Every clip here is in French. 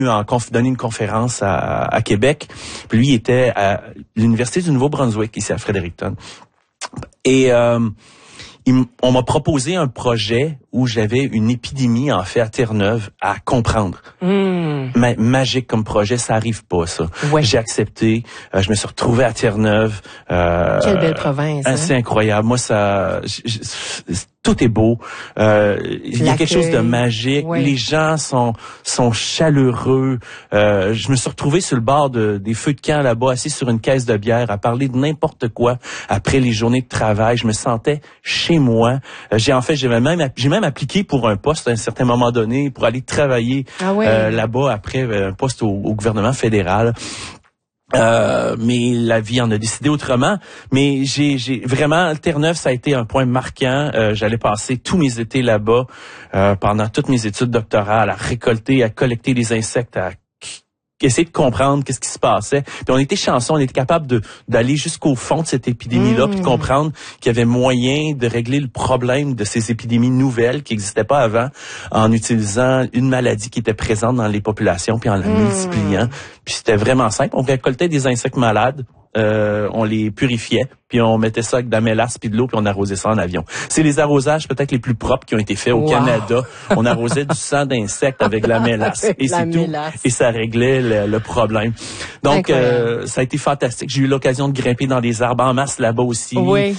donné une conférence à Québec. Puis lui, il était à l'Université du Nouveau-Brunswick, ici à Fredericton. Et on m'a proposé un projet où j'avais une épidémie, en fait, à Terre-Neuve, à comprendre. Magique comme projet, ça arrive pas, ça. Ouais. J'ai accepté, je me suis retrouvé à Terre-Neuve. Quelle belle province. C'est incroyable. Moi, tout est beau. Il y a quelque chose de magique. Oui. Les gens sont chaleureux. Je me suis retrouvé sur le bord des feux de camp là-bas, assis sur une caisse de bière, à parler de n'importe quoi après les journées de travail. Je me sentais chez moi. J'ai même appliqué pour un poste à un certain moment donné pour aller travailler là-bas après un poste au gouvernement fédéral. Mais la vie en a décidé autrement. Mais j'ai vraiment, Terre-Neuve, ça a été un point marquant. J'allais passer tous mes étés là-bas pendant toutes mes études doctorales, à récolter, à collecter des insectes, à essayer de comprendre qu'est-ce qui se passait. Puis on était chanceux, on était capable d'aller jusqu'au fond de cette épidémie-là, puis de comprendre qu'il y avait moyen de régler le problème de ces épidémies nouvelles qui n'existaient pas avant, en utilisant une maladie qui était présente dans les populations, puis en la multipliant. Puis c'était vraiment simple. On récoltait des insectes malades, on les purifiait, puis on mettait ça avec de la mélasse puis de l'eau, puis on arrosait ça en avion. C'est les arrosages peut-être les plus propres qui ont été faits au Canada. On arrosait du sang d'insectes avec de la mélasse. Et c'est tout. Et ça réglait le problème. Donc, ça a été fantastique. J'ai eu l'occasion de grimper dans des arbres en masse là-bas aussi. Oui.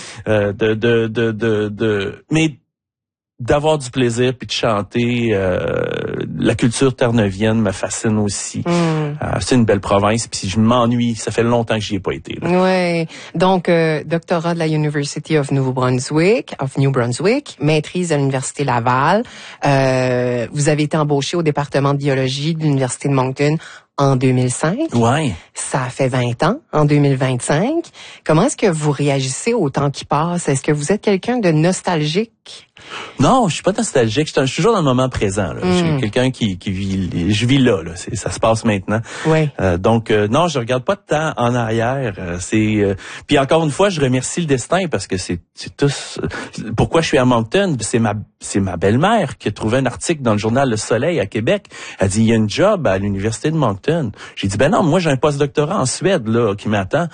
Mais d'avoir du plaisir puis de chanter, la culture terre-neuvienne me fascine aussi. C'est une belle province, puis je m'ennuie. Ça fait longtemps que j'y ai pas été. Oui. Donc, doctorat de la University of New Brunswick, maîtrise à l'Université Laval. Vous avez été embauché au département de biologie de l'Université de Moncton en 2005. Ouais. Ça fait 20 ans, en 2025. Comment est-ce que vous réagissez au temps qui passe? Est-ce que vous êtes quelqu'un de nostalgique? Non, je suis pas nostalgique. Je suis toujours dans le moment présent. Là. Je suis quelqu'un qui vit. Je vis là. Ça se passe maintenant. Oui. Donc non, je regarde pas de temps en arrière. Puis encore une fois, je remercie le destin parce que c'est tous. Pourquoi je suis à Moncton? C'est ma belle-mère qui a trouvé un article dans le journal Le Soleil à Québec. Elle dit il y a une job à l'université de Moncton. J'ai dit ben non, moi j'ai un post-doctorat en Suède là qui m'attend.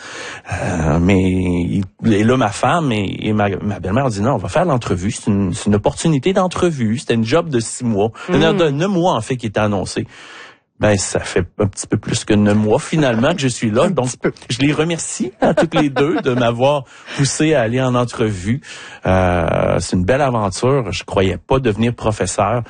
Mais et là ma femme et ma belle-mère ont dit non, on va faire l'entrevue. C'est une opportunité d'entrevue. C'était une job de 6 mois. De 9 mois, en fait, qui était annoncé. Ben, ça fait un petit peu plus que 9 mois, finalement, que je suis là. Donc, je les remercie à toutes les deux de m'avoir poussé à aller en entrevue. C'est une belle aventure. Je croyais pas devenir professeur.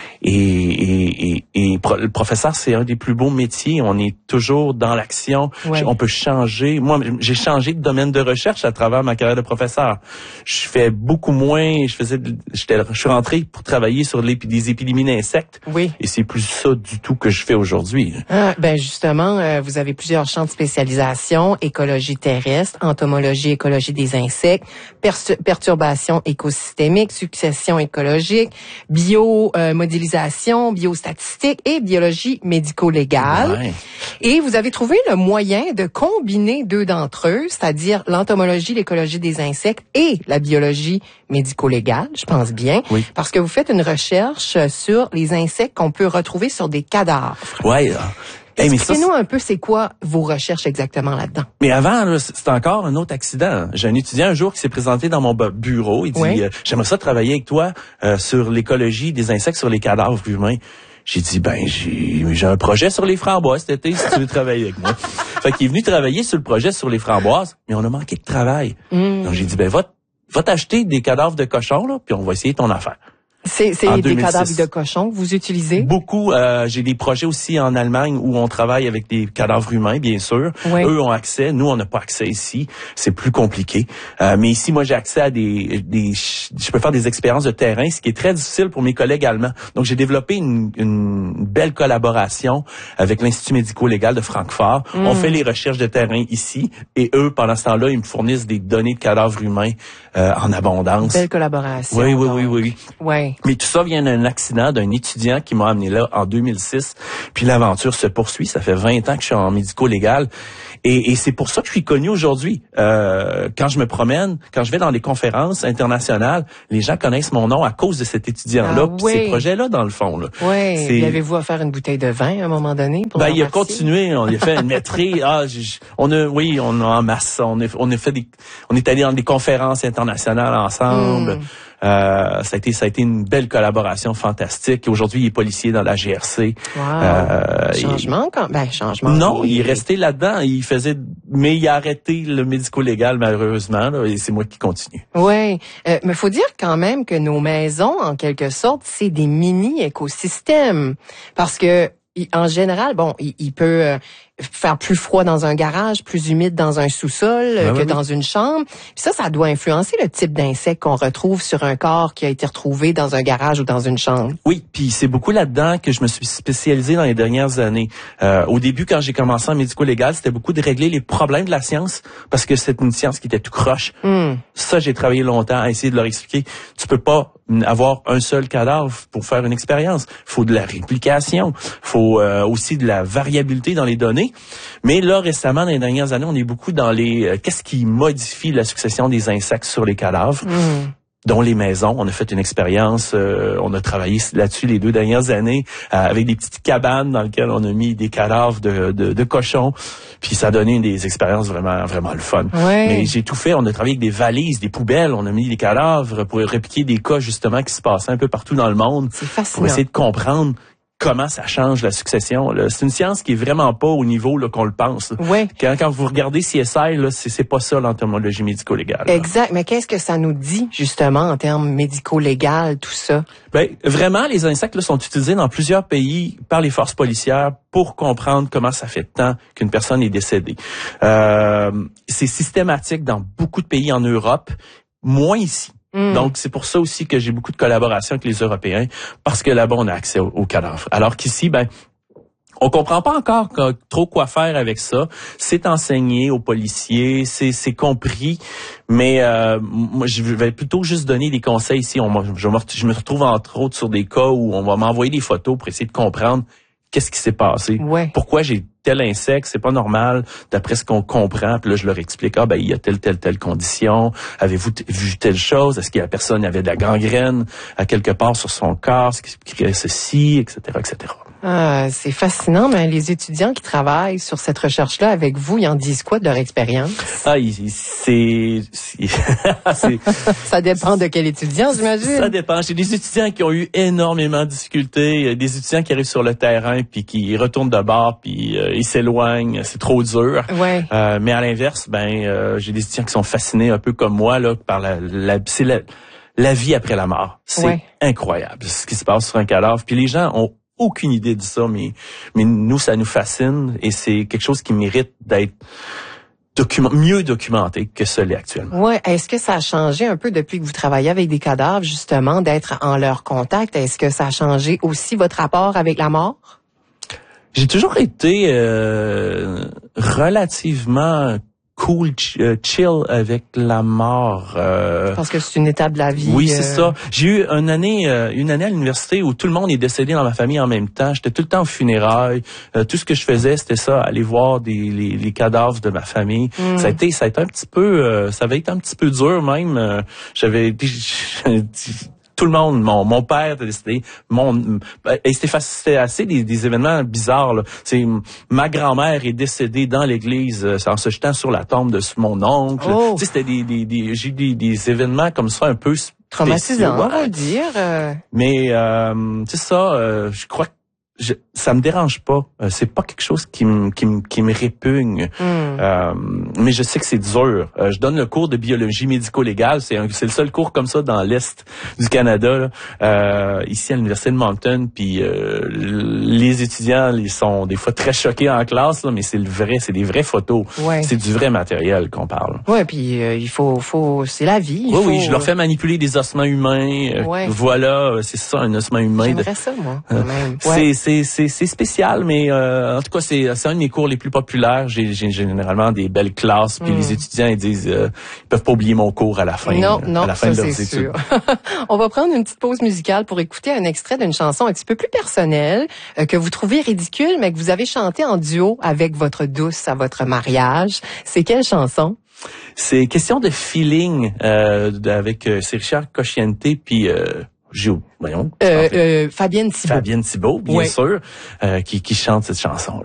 Et le professeur, c'est un des plus beaux métiers. On est toujours dans l'action. Ouais. On peut changer. Moi, j'ai changé de domaine de recherche à travers ma carrière de professeur. Je fais beaucoup moins. Je suis rentré pour travailler sur des épidémies d'insectes. Oui. Et c'est plus ça du tout que je fais aujourd'hui. Ben justement, vous avez plusieurs champs de spécialisation: écologie terrestre, entomologie, écologie des insectes, perturbations écosystémiques, succession écologique, modélisation, biostatistique et biologie médico-légale. Ouais. Et vous avez trouvé le moyen de combiner deux d'entre eux, c'est-à-dire l'entomologie, l'écologie des insectes et la biologie médico-légale, je pense bien, oui. Parce que vous faites une recherche sur les insectes qu'on peut retrouver sur des cadavres. Ouais. Expliquez-nous un peu c'est quoi vos recherches exactement là-dedans. Mais avant, là, c'est encore un autre accident. J'ai un étudiant un jour qui s'est présenté dans mon bureau. Il dit oui. J'aimerais ça travailler avec toi sur l'écologie des insectes sur les cadavres humains. J'ai dit j'ai un projet sur les framboises cet été si tu veux travailler avec moi. Fait qu'il est venu travailler sur le projet sur les framboises, mais on a manqué de travail. Donc j'ai dit va t'acheter des cadavres de cochons là, puis on va essayer ton affaire. C'est des cadavres de cochons que vous utilisez? Beaucoup. J'ai des projets aussi en Allemagne où on travaille avec des cadavres humains, bien sûr. Oui. Eux ont accès. Nous, on n'a pas accès ici. C'est plus compliqué. Mais ici, moi, j'ai accès à je peux faire des expériences de terrain, ce qui est très difficile pour mes collègues allemands. Donc, j'ai développé une belle collaboration avec l'Institut médico-légal de Francfort. On fait les recherches de terrain ici. Et eux, pendant ce temps-là, ils me fournissent des données de cadavres humains en abondance. Belle collaboration. Oui. Ouais. Mais tout ça vient d'un accident d'un étudiant qui m'a amené là en 2006. Puis l'aventure se poursuit. Ça fait 20 ans que je suis en médico-légal. Et c'est pour ça que je suis connu aujourd'hui. Quand je me promène, quand je vais dans des conférences internationales, les gens connaissent mon nom à cause de cet étudiant-là, puis ces projets-là, dans le fond. Là. Oui. Lui avez-vous offert une bouteille de vin à un moment donné? Pour il a continué. On a fait une maîtrise. On a en masse. On est allé dans des conférences internationales ensemble. Ça a été une belle collaboration fantastique. Aujourd'hui, il est policier dans la GRC. Wow. Changement. Non, il est resté là-dedans. Mais il a arrêté le médico-légal, malheureusement, là, et c'est moi qui continue. Oui. Mais faut dire quand même que nos maisons, en quelque sorte, c'est des mini-écosystèmes. Parce que, en général, il peut faire plus froid dans un garage, plus humide dans un sous-sol que dans une chambre. Puis ça doit influencer le type d'insecte qu'on retrouve sur un corps qui a été retrouvé dans un garage ou dans une chambre. Oui, puis c'est beaucoup là-dedans que je me suis spécialisé dans les dernières années. Au début, quand j'ai commencé en médico-légal, c'était beaucoup de régler les problèmes de la science, parce que c'est une science qui était tout croche. Ça, j'ai travaillé longtemps à essayer de leur expliquer. Tu peux pas avoir un seul cadavre pour faire une expérience. Faut de la réplication. Faut aussi de la variabilité dans les données. Mais là, récemment, dans les dernières années, on est beaucoup dans qu'est-ce qui modifie la succession des insectes sur les cadavres, dont les maisons. On a fait une expérience, on a travaillé là-dessus les 2 dernières années, avec des petites cabanes dans lesquelles on a mis des cadavres de cochons. Puis ça a donné des expériences vraiment, vraiment le fun. Ouais. Mais j'ai tout fait. On a travaillé avec des valises, des poubelles. On a mis des cadavres pour répliquer des cas, justement, qui se passaient un peu partout dans le monde. C'est fascinant. Pour essayer de comprendre comment ça change la succession. Là. C'est une science qui est vraiment pas au niveau là, qu'on le pense. Ouais. Quand vous regardez CSI, là, c'est pas ça l'entomologie médico-légale. Exact. Mais qu'est-ce que ça nous dit, justement, en termes médico-légal, tout ça? Vraiment, les insectes là, sont utilisés dans plusieurs pays par les forces policières pour comprendre comment ça fait de temps qu'une personne est décédée. C'est systématique dans beaucoup de pays en Europe, moins ici. Donc, c'est pour ça aussi que j'ai beaucoup de collaboration avec les Européens, parce que là-bas, on a accès aux cadavres. Alors qu'ici, on comprend pas encore trop quoi faire avec ça. C'est enseigné aux policiers, c'est compris, mais moi, je vais plutôt juste donner des conseils ici. Je me retrouve entre autres sur des cas où on va m'envoyer des photos pour essayer de comprendre qu'est-ce qui s'est passé. Ouais. Pourquoi j'ai tel insecte, c'est pas normal, d'après ce qu'on comprend. Puis là, je leur explique, il y a telle condition. Avez-vous vu telle chose? Est-ce que la personne avait de la gangrène à quelque part sur son corps? Ce qui crée ceci, etc., etc. C'est fascinant, mais les étudiants qui travaillent sur cette recherche-là avec vous, ils en disent quoi de leur expérience? Ça dépend de quel étudiant, j'imagine. Ça dépend. J'ai des étudiants qui ont eu énormément de difficultés, des étudiants qui arrivent sur le terrain puis qui retournent de bord puis ils s'éloignent, c'est trop dur. Ouais. Mais à l'inverse, j'ai des étudiants qui sont fascinés un peu comme moi là par la vie après la mort. C'est incroyable ce qui se passe sur un cadavre. Puis les gens ont aucune idée de ça, mais nous, ça nous fascine et c'est quelque chose qui mérite d'être mieux documenté que ce l'est actuellement. Ouais. Est-ce que ça a changé un peu depuis que vous travaillez avec des cadavres, justement, d'être en leur contact? Est-ce que ça a changé aussi votre rapport avec la mort? J'ai toujours été relativement cool, chill avec la mort. Parce que c'est une étape de la vie. Oui, c'est ça. J'ai eu une année à l'université où tout le monde est décédé dans ma famille en même temps. J'étais tout le temps aux funérailles. Tout ce que je faisais, c'était ça, aller voir les cadavres de ma famille. Ça a été un petit peu, ça avait été un petit peu dur même. Tout le monde, mon père était décédé, c'était assez des événements bizarres, là. C'est, ma grand-mère est décédée dans l'église, en se jetant sur la tombe de mon oncle. Oh. Tu sais, c'était j'ai eu des événements comme ça un peu traumatisants, on va dire. Mais, c'est ça, je crois que ça me dérange pas. C'est pas quelque chose qui me répugne. Mais je sais que c'est dur. Je donne le cours de biologie médico-légale. C'est le seul cours comme ça dans l'Est du Canada, là. Ici à l'Université de Moncton. Puis les étudiants, ils sont des fois très choqués en classe, là, mais c'est des vraies photos. Ouais. C'est du vrai matériel qu'on parle. Ouais, puis il faut c'est la vie. Oui, je leur fais manipuler des ossements humains. Voilà, c'est ça, un ossement humain. J'aimerais ça, moi. Quand même. c'est spécial, mais en tout cas, c'est un de mes cours les plus populaires. J'ai généralement des belles classes, puis les étudiants ils disent ils peuvent pas oublier mon cours à la fin. Non, à la fin de leurs c'est études. sûr. On va prendre une petite pause musicale pour écouter un extrait d'une chanson un petit peu plus personnelle que vous trouvez ridicule, mais que vous avez chanté en duo avec votre douce à votre mariage. C'est quelle chanson? C'est question de feeling avec c'est Richard Cocciante puis Fabienne Thibault. Fabienne Thibault, bien sûr, qui chante cette chanson.